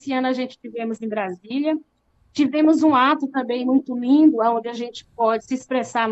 esse ano a gente tivemos em Brasília. Tivemos um ato também muito lindo, onde a gente pode se expressar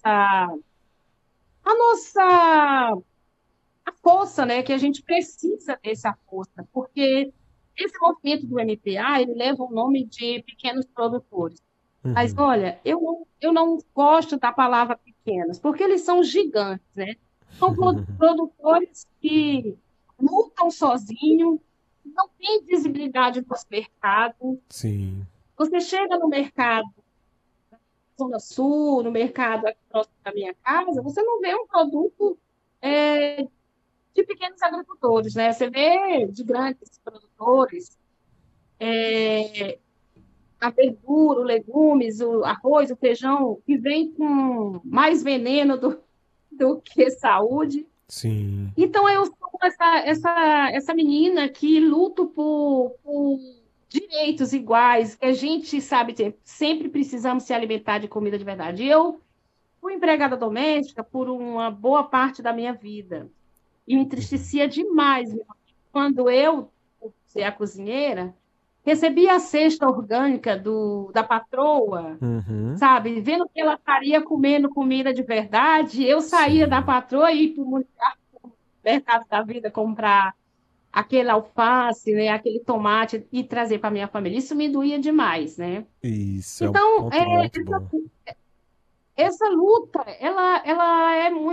a nossa a força, né? Que a gente precisa dessa força, porque esse movimento do MPA, ele leva o nome de pequenos produtores. Mas, Uhum. olha, eu não gosto da palavra pequenos, porque eles são gigantes, né? São produtores que lutam sozinhos, não têm visibilidade nos mercados. Sim. Você chega no mercado Zona Sul, no mercado aqui próximo da minha casa, você não vê um produto de pequenos agricultores, né? Você vê de grandes produtores, a verdura, os legumes, o arroz, o feijão, que vem com mais veneno do que saúde. Sim. Então, eu sou essa menina que luto por direitos iguais, que a gente sabe ter, sempre precisamos se alimentar de comida de verdade. Eu fui empregada doméstica por uma boa parte da minha vida. E me entristecia demais quando eu, por ser a cozinheira, recebia a cesta orgânica da patroa, Uhum. sabe? Vendo que ela estaria comendo comida de verdade, eu saía da Sim. patroa e ia para o mercado da vida comprar aquele alface, né, aquele tomate e trazer para minha família. Isso me doía demais, né? Isso é um Então, ponto muito bom. essa luta, ela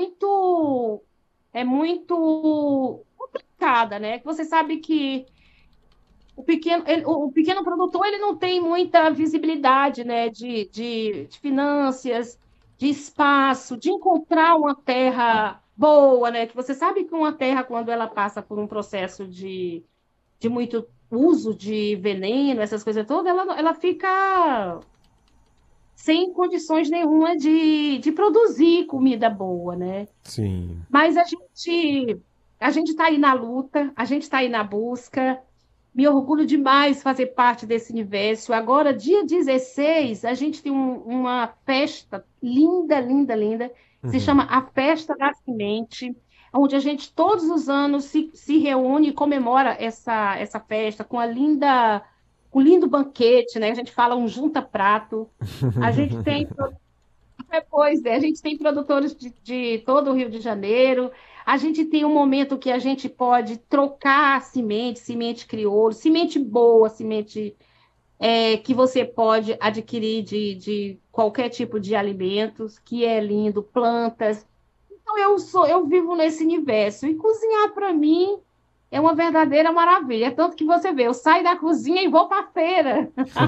é muito complicada, né? Que você sabe que o pequeno produtor ele não tem muita visibilidade, né? De finanças, de espaço, de encontrar uma terra boa, né? Que você sabe que uma terra, quando ela passa por um processo de muito uso de veneno, essas coisas todas, ela fica sem condições nenhuma de produzir comida boa, né? Sim. Mas a gente está aí na luta, a gente está aí na busca. Me orgulho demais fazer parte desse universo. Agora, dia 16, a gente tem uma festa linda, linda, linda, que se Uhum. chama a Festa da Semente, onde a gente todos os anos se reúne e comemora essa festa com lindo banquete, né? A gente fala um junta-prato. A gente tem Pois é, a gente tem produtores de todo o Rio de Janeiro. A gente tem um momento que a gente pode trocar semente, semente crioulo, semente boa, semente que você pode adquirir de qualquer tipo de alimentos, que é lindo, plantas. Então eu vivo nesse universo e cozinhar para mim é uma verdadeira maravilha. É tanto que você vê, eu saio da cozinha e vou para a feira.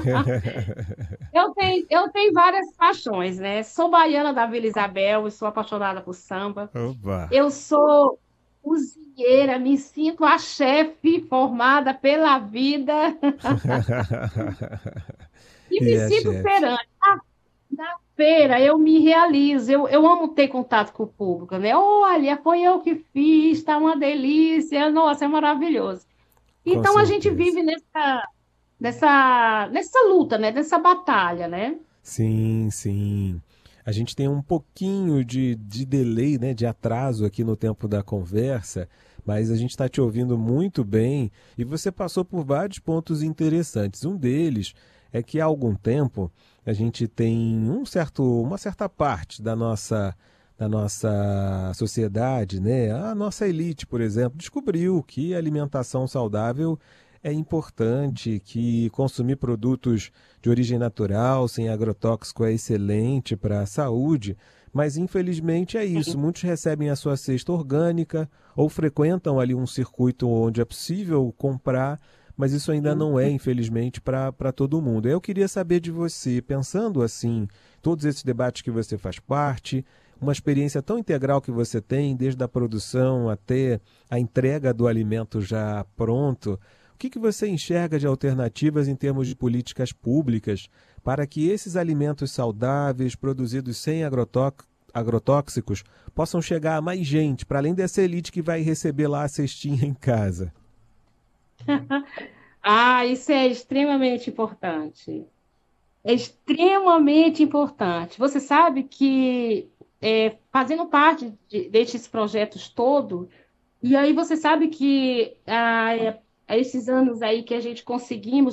Eu tenho várias paixões, né? Sou baiana da Vila Isabel e sou apaixonada por samba. Oba! Eu sou cozinheira, me sinto a chefe formada pela vida e E me é, sinto chefe. perante. Na feira eu me realizo, eu amo ter contato com o público, né? Olha, foi eu que fiz, tá uma delícia, nossa, é maravilhoso. Com Então a gente certeza. vive nessa luta, né? Nessa batalha, né? Sim, sim. A gente tem um pouquinho de delay, né, de atraso aqui no tempo da conversa, mas a gente está te ouvindo muito bem e você passou por vários pontos interessantes. Um deles é que há algum tempo a gente tem uma certa parte da nossa sociedade, né, a nossa elite, por exemplo, descobriu que a alimentação saudável é importante, que consumir produtos de origem natural, sem agrotóxico, é excelente para a saúde, mas infelizmente é isso. Muitos recebem a sua cesta orgânica ou frequentam ali um circuito onde é possível comprar, mas isso ainda não é, infelizmente, para todo mundo. Eu queria saber de você, pensando assim, todos esses debates que você faz parte, uma experiência tão integral que você tem, desde a produção até a entrega do alimento já pronto. O que você enxerga de alternativas em termos de políticas públicas para que esses alimentos saudáveis, produzidos sem agrotóxicos, possam chegar a mais gente, para além dessa elite que vai receber lá a cestinha em casa? Ah, isso é extremamente importante. É extremamente importante. Você sabe que, fazendo parte desses projetos todos, e aí você sabe que esses anos aí que a gente conseguimos